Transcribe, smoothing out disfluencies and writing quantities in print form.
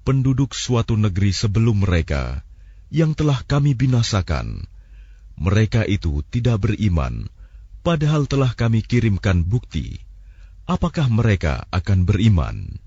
penduduk suatu negeri sebelum mereka yang telah kami binasakan, mereka itu tidak beriman, padahal telah kami kirimkan bukti, apakah mereka akan beriman?